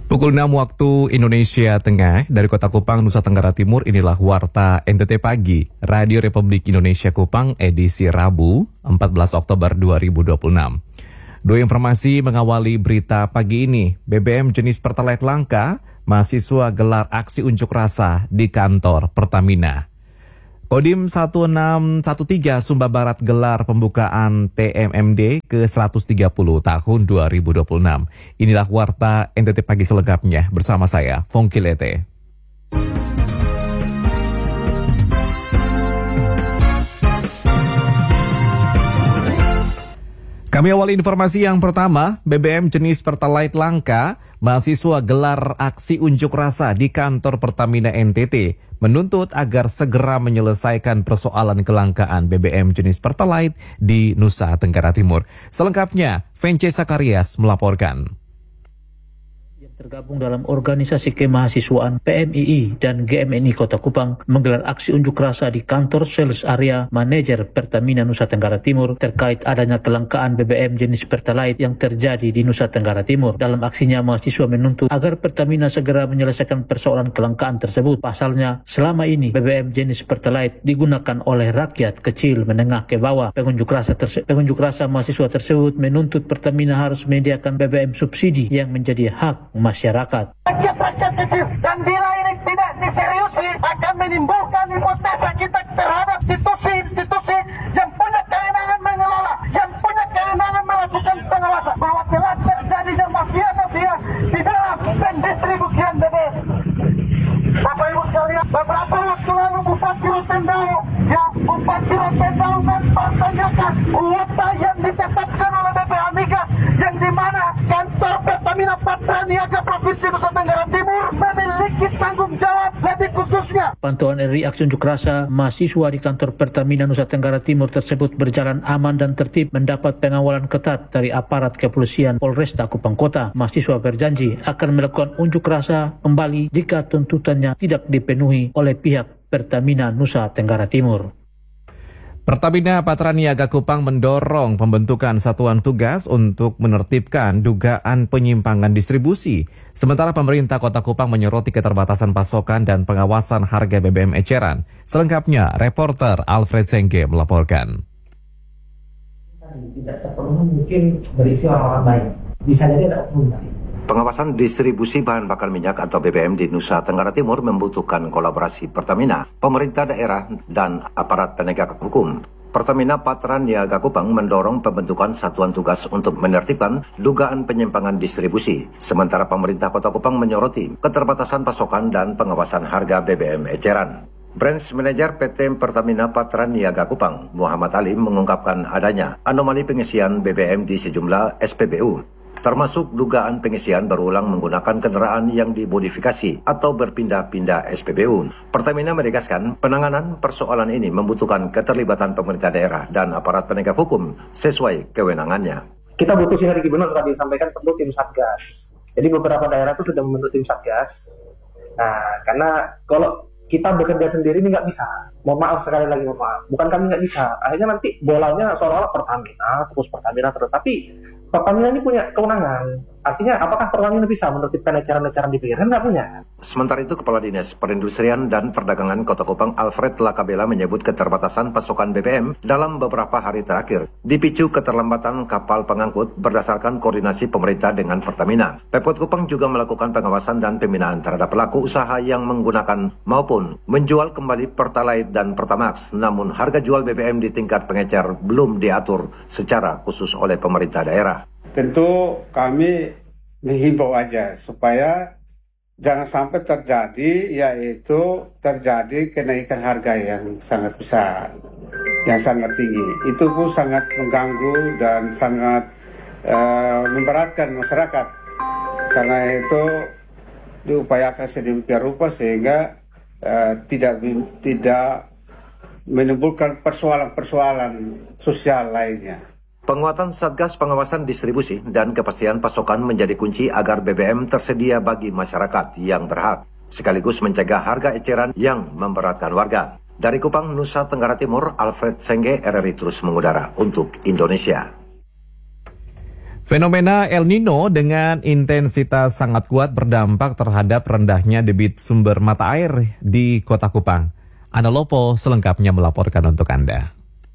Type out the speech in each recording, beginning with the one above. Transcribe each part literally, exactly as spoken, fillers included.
Pukul enam waktu Indonesia Tengah, dari Kota Kupang, Nusa Tenggara Timur, inilah Warta N T T Pagi, Radio Republik Indonesia Kupang, edisi Rabu, empat belas Oktober dua ribu dua puluh enam. Dua informasi mengawali berita pagi ini. B B M jenis Pertalite langka, mahasiswa gelar aksi unjuk rasa di kantor Pertamina. Kodim satu enam satu tiga Sumba Barat gelar pembukaan T M M D ke seratus tiga puluh tahun dua ribu dua puluh enam. Inilah Warta N T T Pagi selengkapnya bersama saya, Fongki Lete. Kami awali informasi yang pertama, B B M jenis Pertalite langka, mahasiswa gelar aksi unjuk rasa di kantor Pertamina N T T, menuntut agar segera menyelesaikan persoalan kelangkaan B B M jenis Pertalite di Nusa Tenggara Timur. Selengkapnya, Vence Sakarias melaporkan. Tergabung dalam organisasi kemahasiswaan P M I I dan G M N I Kota Kupang menggelar aksi unjuk rasa di kantor Sales Area Manajer Pertamina Nusa Tenggara Timur terkait adanya kelangkaan B B M jenis Pertalite yang terjadi di Nusa Tenggara Timur. Dalam aksinya, mahasiswa menuntut agar Pertamina segera menyelesaikan persoalan kelangkaan tersebut. Pasalnya, selama ini B B M jenis Pertalite digunakan oleh rakyat kecil menengah ke bawah. Pengunjuk rasa terse- pengunjuk rasa mahasiswa tersebut menuntut Pertamina harus menyediakan B B M subsidi yang menjadi hak masyarakat. Rakyat-rakyat kecil, dan bila ini tidak diseriusi akan menimbulkan hipotesa kita terhadap institusi-institusi yang punya kewenangan mengelola, yang punya kewenangan melakukan pengawasan, bahwa telah terjadinya mafia-mafia di dalam pendistribusian B B M. Bapak Ibu sekalian, beberapa waktu lalu Bupati Rotendao, ya Bupati Rotendao mempertanyakan kuota yang ditetapkan oleh B P H Migas, yang dimana kantor Pertamina Patraniaga Provinsi Nusa Tenggara Timur memiliki tanggung jawab lebih khususnya. Pantauan dari aksi unjuk rasa mahasiswa di kantor Pertamina Nusa Tenggara Timur tersebut berjalan aman dan tertib, mendapat pengawalan ketat dari aparat kepolisian Polresta Kupang Kota. Mahasiswa berjanji akan melakukan unjuk rasa kembali jika tuntutannya tidak dipenuhi oleh pihak Pertamina Nusa Tenggara Timur. Pertamina Patraniaga Kupang mendorong pembentukan satuan tugas untuk menertibkan dugaan penyimpangan distribusi. Sementara pemerintah Kota Kupang menyoroti keterbatasan pasokan dan pengawasan harga B B M eceran. Selengkapnya, reporter Alfred Sengge melaporkan. Tidak sepenuhnya mungkin berisi orang-orang baik. Bisa jadi ada oknum tadi. Pengawasan distribusi bahan bakar minyak atau B B M di Nusa Tenggara Timur membutuhkan kolaborasi Pertamina, pemerintah daerah, dan aparat penegak hukum. Pertamina Patraniaga Kupang mendorong pembentukan satuan tugas untuk menertibkan dugaan penyimpangan distribusi. Sementara pemerintah Kota Kupang menyoroti keterbatasan pasokan dan pengawasan harga B B M eceran. Branch Manager P T Pertamina Patraniaga Kupang, Muhammad Ali, mengungkapkan adanya anomali pengisian B B M di sejumlah S P B U. Termasuk dugaan pengisian berulang menggunakan kendaraan yang dimodifikasi atau berpindah-pindah S P B U. Pertamina menegaskan penanganan persoalan ini membutuhkan keterlibatan pemerintah daerah dan aparat penegak hukum sesuai kewenangannya. Kita butuh sinergi benar tadi disampaikan, perlu tim satgas. Jadi beberapa daerah itu sudah membentuk tim satgas. Nah, karena kalau kita bekerja sendiri ini nggak bisa. Mohon maaf sekali lagi, mohon maaf. Bukan kami nggak bisa. Akhirnya nanti bolanya seolah-olah Pertamina, terus Pertamina terus. Tapi Pertamina ini punya kewenangan. Artinya, apakah Pertamina bisa menertibkan eceran-eceran di pinggir? Kan nggak punya. Sementara itu, Kepala Dinas Perindustrian dan Perdagangan Kota Kupang, Alfred Lakabela, menyebut keterbatasan pasokan B B M dalam beberapa hari terakhir dipicu keterlambatan kapal pengangkut berdasarkan koordinasi pemerintah dengan Pertamina. Pemkot Kupang juga melakukan pengawasan dan pembinaan terhadap pelaku usaha yang menggunakan maupun menjual kembali Pertalite dan Pertamax, namun harga jual B B M di tingkat pengecer belum diatur secara khusus oleh pemerintah daerah. Tentu kami menghimbau aja supaya jangan sampai terjadi, yaitu terjadi kenaikan harga yang sangat besar, yang sangat tinggi. Itu pun sangat mengganggu dan sangat uh, memberatkan masyarakat. Karena itu diupayakan sedemikian rupa sehingga uh, tidak tidak menimbulkan persoalan-persoalan sosial lainnya. Penguatan Satgas Pengawasan Distribusi dan kepastian pasokan menjadi kunci agar B B M tersedia bagi masyarakat yang berhak, sekaligus mencegah harga eceran yang memberatkan warga. Dari Kupang, Nusa Tenggara Timur, Alfred Sengge, R R I terus mengudara untuk Indonesia. Fenomena El Nino dengan intensitas sangat kuat berdampak terhadap rendahnya debit sumber mata air di Kota Kupang. Ana Lopo selengkapnya melaporkan untuk Anda.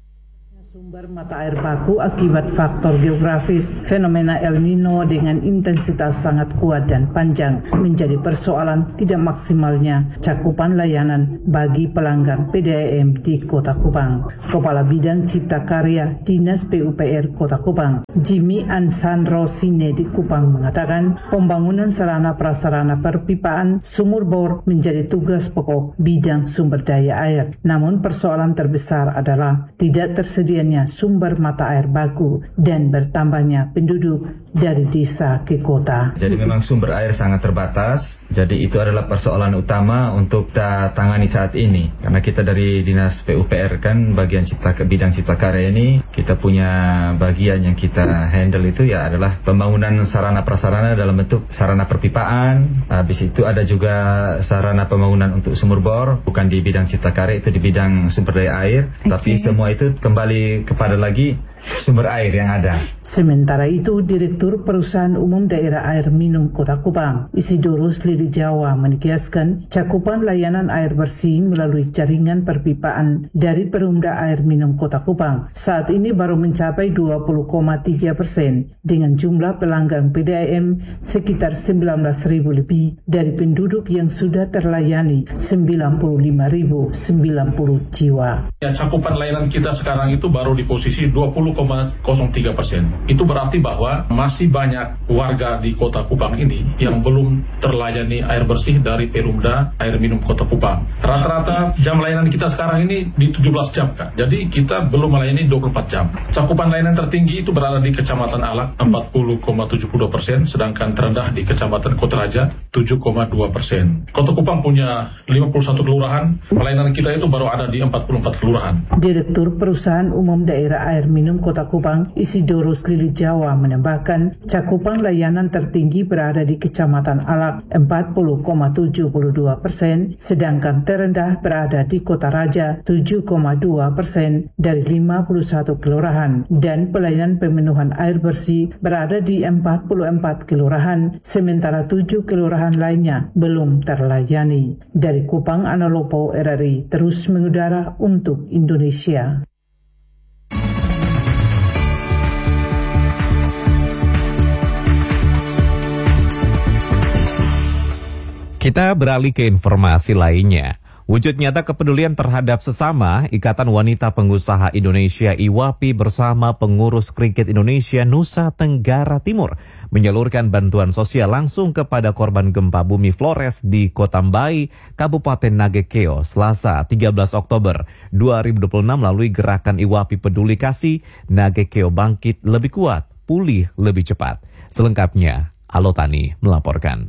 Sumber mata air baku akibat faktor geografis, fenomena El Nino dengan intensitas sangat kuat dan panjang menjadi persoalan tidak maksimalnya cakupan layanan bagi pelanggan P D A M di Kota Kupang. Kepala Bidang Cipta Karya Dinas P U P R Kota Kupang, Jimmy Ansandro Sine di Kupang mengatakan pembangunan sarana prasarana perpipaan sumur bor menjadi tugas pokok bidang sumber daya air. Namun persoalan terbesar adalah tidak tersedia sumber mata air baku dan bertambahnya penduduk dari desa ke kota. Jadi memang sumber air sangat terbatas, jadi itu adalah persoalan utama untuk kita tangani saat ini. Karena kita dari Dinas P U P R kan bagian cipta bidang cipta karya ini, kita punya bagian yang kita handle itu ya adalah pembangunan sarana prasarana dalam bentuk sarana perpipaan. Habis itu ada juga sarana pembangunan untuk sumur bor, bukan di bidang cipta karya, itu di bidang sumber daya air. Okay. Tapi semua itu kembali kepada lagi sumber air yang ada. Sementara itu, Direktur Perusahaan Umum Daerah Air Minum Kota Kupang, Isidorus Lili Jawa menegaskan cakupan layanan air bersih melalui jaringan perpipaan dari Perumda Air Minum Kota Kupang saat ini baru mencapai dua puluh koma tiga persen dengan jumlah pelanggan P D A M sekitar sembilan belas ribu lebih dari penduduk yang sudah terlayani sembilan puluh lima ribu sembilan puluh jiwa. Ya, cakupan layanan kita sekarang itu baru di posisi dua puluh koma nol tiga persen. Itu berarti bahwa masih banyak warga di Kota Kupang ini yang belum terlayani air bersih dari Perumda Air Minum Kota Kupang. Rata-rata jam layanan kita sekarang ini di tujuh belas jam, Kak. Jadi kita belum melayani dua puluh empat jam. Cakupan layanan tertinggi itu berada di Kecamatan Alak empat puluh koma tujuh dua persen, sedangkan terendah di Kecamatan Kota Raja tujuh koma dua persen. Kota Kupang punya lima puluh satu kelurahan, pelayanan kita itu baru ada di empat puluh empat kelurahan. Direktur Perusahaan Umum Daerah Air Minum Kota Kupang, Isidorus Lili Jawa menambahkan cakupan layanan tertinggi berada di Kecamatan Alak empat puluh koma tujuh dua persen, sedangkan terendah berada di Kota Raja tujuh koma dua persen dari lima puluh satu kelurahan, dan pelayanan pemenuhan air bersih berada di empat puluh empat kelurahan, sementara tujuh kelurahan lainnya belum terlayani. Dari Kupang, Ana Lopo, R R I terus mengudara untuk Indonesia. Kita beralih ke informasi lainnya. Wujud nyata kepedulian terhadap sesama, Ikatan Wanita Pengusaha Indonesia I W A P I bersama pengurus kriket Indonesia Nusa Tenggara Timur menyalurkan bantuan sosial langsung kepada korban gempa bumi Flores di Kota Mbai, Kabupaten Nagekeo, Selasa tiga belas Oktober dua ribu dua puluh enam melalui gerakan I W A P I Peduli Kasih Nagekeo Bangkit Lebih Kuat, Pulih Lebih Cepat. Selengkapnya, Alotani melaporkan.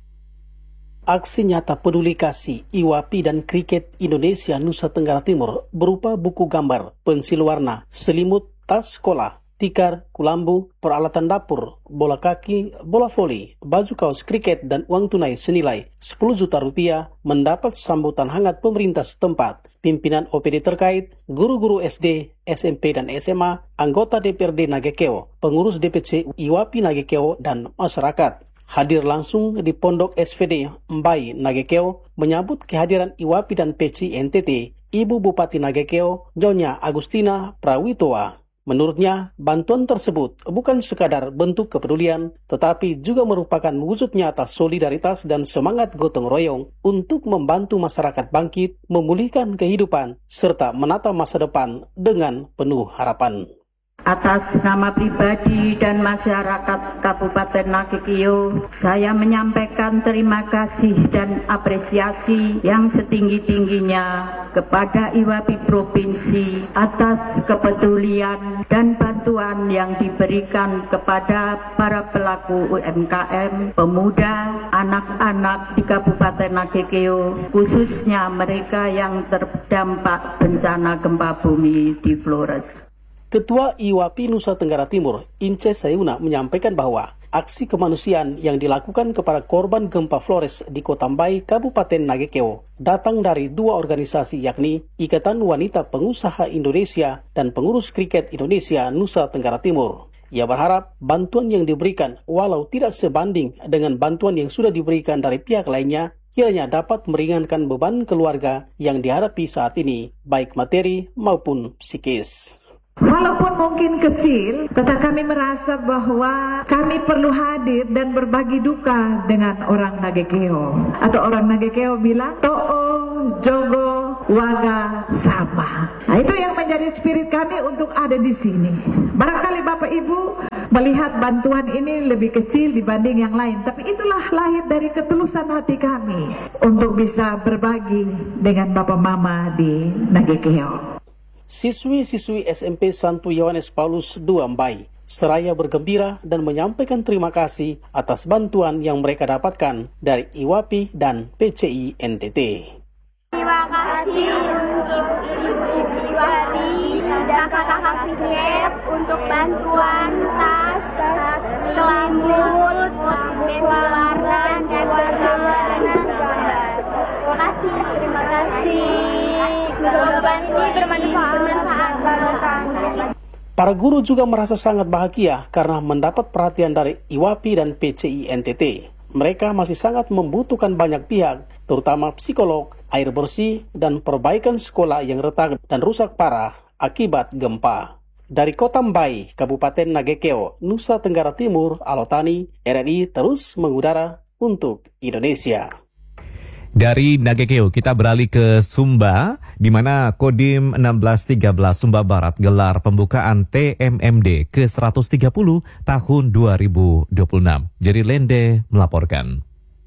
Aksi nyata peduli kasih I W A P I dan Kriket Indonesia Nusa Tenggara Timur berupa buku gambar, pensil warna, selimut, tas sekolah, tikar, kulambu, peralatan dapur, bola kaki, bola voli, baju kaos kriket, dan uang tunai senilai sepuluh juta rupiah mendapat sambutan hangat pemerintah setempat, pimpinan O P D terkait, guru-guru S D, S M P dan S M A, anggota D P R D Nagekeo, pengurus D P C I W A P I Nagekeo, dan masyarakat. Hadir langsung di Pondok S V D Mbai Nagekeo menyambut kehadiran I W A P I dan P C I N T T, Ibu Bupati Nagekeo, Nyonya Agustina Prawitoa. Menurutnya, bantuan tersebut bukan sekadar bentuk kepedulian, tetapi juga merupakan wujud nyata solidaritas dan semangat gotong royong untuk membantu masyarakat bangkit, memulihkan kehidupan, serta menata masa depan dengan penuh harapan. Atas nama pribadi dan masyarakat Kabupaten Nagekeo, saya menyampaikan terima kasih dan apresiasi yang setinggi-tingginya kepada I W A P I Provinsi atas kepedulian dan bantuan yang diberikan kepada para pelaku U M K M, pemuda, anak-anak di Kabupaten Nagekeo, khususnya mereka yang terdampak bencana gempa bumi di Flores. Ketua I W A P I Nusa Tenggara Timur, Ince Sayuna, menyampaikan bahwa aksi kemanusiaan yang dilakukan kepada korban gempa Flores di Kota Mbai, Kabupaten Nagekeo, datang dari dua organisasi, yakni Ikatan Wanita Pengusaha Indonesia dan Pengurus Kriket Indonesia Nusa Tenggara Timur. Ia berharap bantuan yang diberikan walau tidak sebanding dengan bantuan yang sudah diberikan dari pihak lainnya kiranya dapat meringankan beban keluarga yang dihadapi saat ini, baik materi maupun psikis. Walaupun mungkin kecil, tetapi kami merasa bahwa kami perlu hadir dan berbagi duka dengan orang Nagekeo. Atau orang Nagekeo bilang, To'o, Jogo, Waga, Sama. Nah, itu yang menjadi spirit kami untuk ada di sini. Barangkali Bapak Ibu melihat bantuan ini lebih kecil dibanding yang lain. Tapi itulah lahir dari ketulusan hati kami untuk bisa berbagi dengan Bapak Mama di Nagekeo. Siswi-siswi S M P Santo Yohanes Paulus dua Mbai seraya bergembira dan menyampaikan terima kasih atas bantuan yang mereka dapatkan dari I W A P I dan P C I N T T. Terima kasih untuk ibu-ibu I W A P I dan kakak-kakak Kriket untuk bantuan tas, tas selimut, pensil warna, dan warna. Terima kasih, terima kasih. Semoga bantuan ini bermanfaat bagi kami. Para guru juga merasa sangat bahagia karena mendapat perhatian dari I W A P I dan P C I N T T. Mereka masih sangat membutuhkan banyak pihak, terutama psikolog, air bersih, dan perbaikan sekolah yang retak dan rusak parah akibat gempa. Dari Kota Mbai, Kabupaten Nagekeo, Nusa Tenggara Timur, Alotani, R R I terus mengudara untuk Indonesia. Dari Nagekeo kita beralih ke Sumba, di mana Kodim enam belas tiga belas Sumba Barat gelar pembukaan T M M D ke seratus tiga puluh tahun dua ribu dua puluh enam. Jadi Lende melaporkan.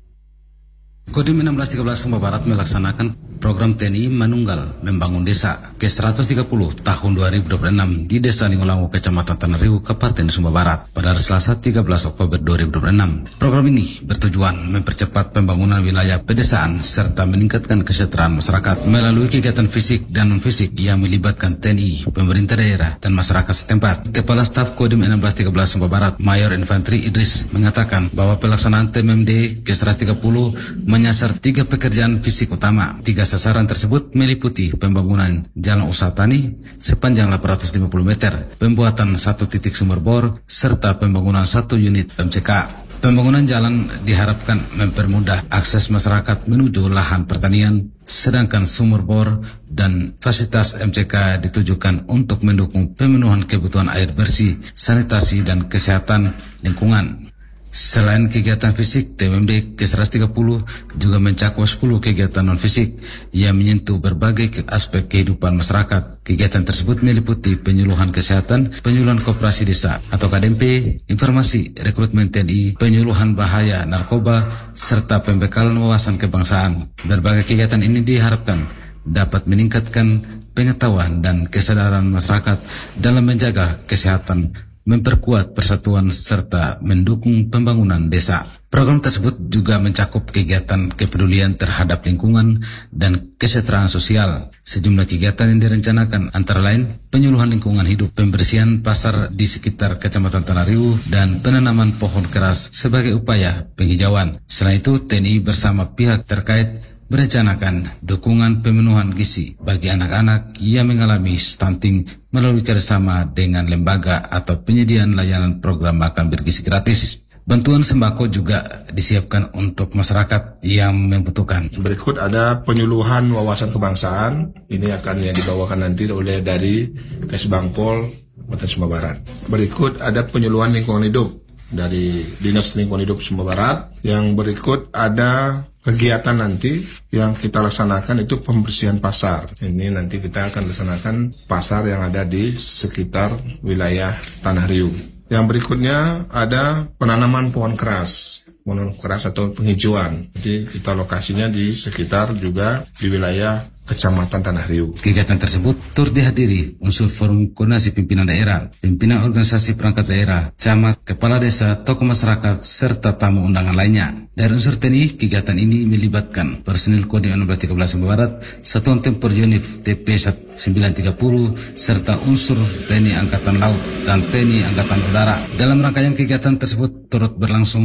Kodim enam belas tiga belas Sumba Barat melaksanakan program T N I Manunggal Membangun Desa ke seratus tiga puluh tahun dua ribu dua puluh enam di Desa Lingolango, Kecamatan Tanah Riu, Kabupaten Sumba Barat pada Selasa tiga belas Oktober dua ribu dua puluh enam. Program ini bertujuan mempercepat pembangunan wilayah pedesaan serta meningkatkan kesejahteraan masyarakat melalui kegiatan fisik dan non-fisik yang melibatkan T N I, pemerintah daerah, dan masyarakat setempat. Kepala Staf Kodim enam belas tiga belas Sumba Barat, Mayor Infantri Idris, mengatakan bahwa pelaksanaan T M M D ke seratus tiga puluh menyasar tiga pekerjaan fisik utama. Tiga sasaran tersebut meliputi pembangunan jalan usaha tani sepanjang delapan ratus lima puluh meter, pembuatan satu titik sumber bor, serta pembangunan satu unit M C K. Pembangunan jalan diharapkan mempermudah akses masyarakat menuju lahan pertanian, sedangkan sumber bor dan fasilitas M C K ditujukan untuk mendukung pemenuhan kebutuhan air bersih, sanitasi, dan kesehatan lingkungan. Selain kegiatan fisik, T M M D ke seratus tiga puluh juga mencakup sepuluh kegiatan non-fisik yang menyentuh berbagai aspek kehidupan masyarakat. Kegiatan tersebut meliputi penyuluhan kesehatan, penyuluhan koperasi desa atau K D M P, informasi rekrutmen T N I, penyuluhan bahaya narkoba, serta pembekalan wawasan kebangsaan. Berbagai kegiatan ini diharapkan dapat meningkatkan pengetahuan dan kesadaran masyarakat dalam menjaga kesehatan, memperkuat persatuan, serta mendukung pembangunan desa. Program tersebut juga mencakup kegiatan kepedulian terhadap lingkungan dan kesejahteraan sosial. Sejumlah kegiatan yang direncanakan antara lain penyuluhan lingkungan hidup, pembersihan pasar di sekitar Kecamatan Tanah Riu, dan penanaman pohon keras sebagai upaya penghijauan. Selain itu, T N I bersama pihak terkait merencanakan dukungan pemenuhan gizi bagi anak-anak yang mengalami stunting melalui kerjasama dengan lembaga atau penyediaan layanan program makan bergizi gratis. Bantuan sembako juga disiapkan untuk masyarakat yang membutuhkan. Berikut ada penyuluhan wawasan kebangsaan. Ini akan yang dibawakan nanti oleh dari Kesbangpol Kabupaten Sumba Barat. Berikut ada penyuluhan lingkungan hidup dari Dinas Lingkungan Hidup Sumba Barat. Yang berikut ada kegiatan nanti yang kita laksanakan itu pembersihan pasar. Ini nanti kita akan laksanakan pasar yang ada di sekitar wilayah Tanah Riu. Yang berikutnya ada penanaman pohon keras. Pohon keras atau penghijauan. Jadi kita lokasinya di sekitar juga di wilayah Kecamatan Tanah Riu. Kegiatan tersebut turut dihadiri unsur forum koordinasi pimpinan daerah, pimpinan organisasi perangkat daerah, camat, kepala desa, tokoh masyarakat, serta tamu undangan lainnya. Dari unsur T N I, kegiatan ini melibatkan personil Kodim enam belas tiga belas Sumba Barat, Satuan Tempur Unit T P sembilan tiga nol, serta unsur T N I Angkatan Laut dan T N I Angkatan Udara. Dalam rangkaian kegiatan tersebut turut berlangsung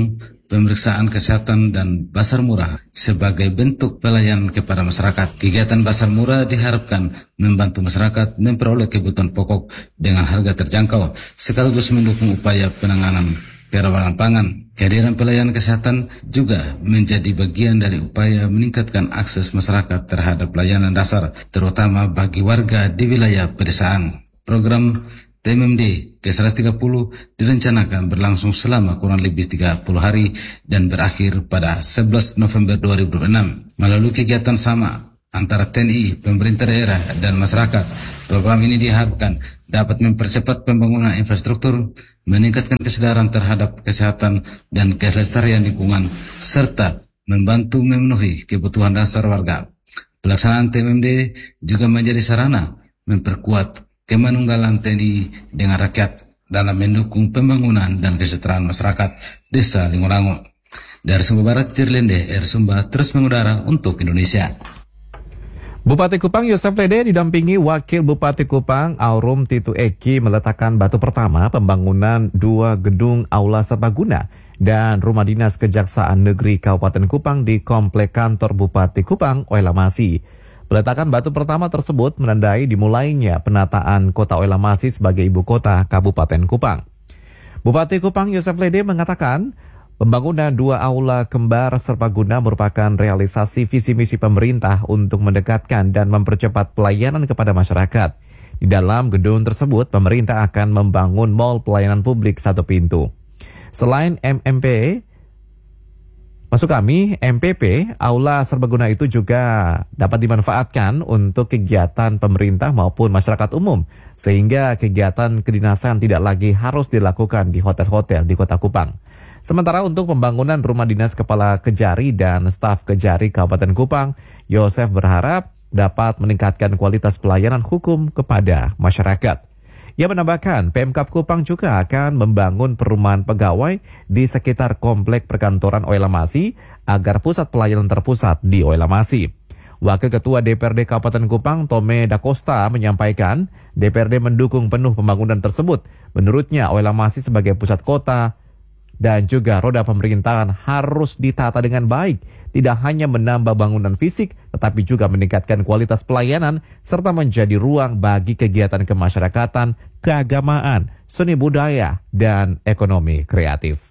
pemeriksaan kesehatan dan pasar murah sebagai bentuk pelayanan kepada masyarakat. Kegiatan pasar murah diharapkan membantu masyarakat memperoleh kebutuhan pokok dengan harga terjangkau, sekaligus mendukung upaya penanganan kerawanan pangan. Kehadiran pelayanan kesehatan juga menjadi bagian dari upaya meningkatkan akses masyarakat terhadap pelayanan dasar, terutama bagi warga di wilayah pedesaan. Program T M M D ke seratus tiga puluh direncanakan berlangsung selama kurang lebih tiga puluh hari dan berakhir pada sebelas November dua ribu dua puluh enam. Melalui kegiatan sama antara T N I, pemerintah daerah, dan masyarakat, program ini diharapkan dapat mempercepat pembangunan infrastruktur, meningkatkan kesadaran terhadap kesehatan dan kelestarian lingkungan, serta membantu memenuhi kebutuhan dasar warga. Pelaksanaan T M M D juga menjadi sarana memperkuat kemanunggalan T N I dengan rakyat dalam mendukung pembangunan dan kesejahteraan masyarakat Desa Lingolango. Dari Sumba Barat, Cirlende, Air Sumba terus mengudara untuk Indonesia. Bupati Kupang Yosef Lede didampingi Wakil Bupati Kupang Aurum Titu Eki meletakkan batu pertama pembangunan dua gedung aula serbaguna dan rumah dinas Kejaksaan Negeri Kabupaten Kupang di Komplek Kantor Bupati Kupang, Oelamasi. Peletakan batu pertama tersebut menandai dimulainya penataan Kota Oelamasi sebagai ibu kota Kabupaten Kupang. Bupati Kupang Yosef Lede mengatakan, pembangunan dua aula kembar serbaguna merupakan realisasi visi misi pemerintah untuk mendekatkan dan mempercepat pelayanan kepada masyarakat. Di dalam gedung tersebut, pemerintah akan membangun mall pelayanan publik satu pintu. Selain M M P, maksud kami M P P, aula serbaguna itu juga dapat dimanfaatkan untuk kegiatan pemerintah maupun masyarakat umum, sehingga kegiatan kedinasan tidak lagi harus dilakukan di hotel-hotel di Kota Kupang. Sementara untuk pembangunan rumah dinas Kepala Kejari dan staf Kejari Kabupaten Kupang, Yosef berharap dapat meningkatkan kualitas pelayanan hukum kepada masyarakat. Ia menambahkan, Pemkab Kupang juga akan membangun perumahan pegawai di sekitar komplek perkantoran Oelamasi agar pusat pelayanan terpusat di Oelamasi. Wakil Ketua D P R D Kabupaten Kupang, Tome Da Costa, menyampaikan D P R D mendukung penuh pembangunan tersebut. Menurutnya, Oelamasi sebagai pusat kota dan juga roda pemerintahan harus ditata dengan baik, tidak hanya menambah bangunan fisik, tetapi juga meningkatkan kualitas pelayanan, serta menjadi ruang bagi kegiatan kemasyarakatan, keagamaan, seni budaya, dan ekonomi kreatif.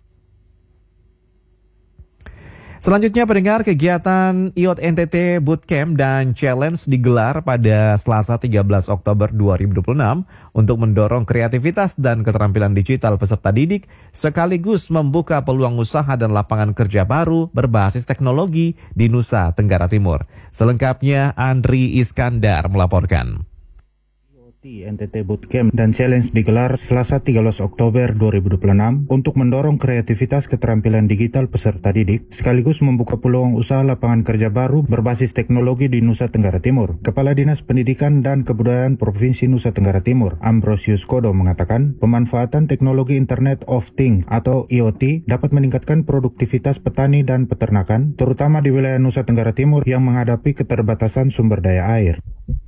Selanjutnya, pendengar, kegiatan I O T N T T Bootcamp dan Challenge digelar pada Selasa tiga belas Oktober dua ribu dua puluh enam untuk mendorong kreativitas dan keterampilan digital peserta didik, sekaligus membuka peluang usaha dan lapangan kerja baru berbasis teknologi di Nusa Tenggara Timur. Selengkapnya, Andri Iskandar melaporkan. N T T Bootcamp dan Challenge digelar Selasa tiga belas Oktober dua ribu dua puluh enam untuk mendorong kreativitas keterampilan digital peserta didik, sekaligus membuka peluang usaha lapangan kerja baru berbasis teknologi di Nusa Tenggara Timur. Kepala Dinas Pendidikan dan Kebudayaan Provinsi Nusa Tenggara Timur, Ambrosius Kodo, mengatakan pemanfaatan teknologi Internet of Things atau I O T dapat meningkatkan produktivitas petani dan peternakan, terutama di wilayah Nusa Tenggara Timur yang menghadapi keterbatasan sumber daya air.